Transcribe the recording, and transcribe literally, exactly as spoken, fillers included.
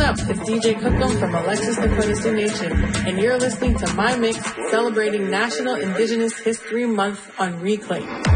up? It's D J Cookum from Alexis Dakota Sioux Nation, and you're listening to My Mix, celebrating National Indigenous History Month on Reclaim.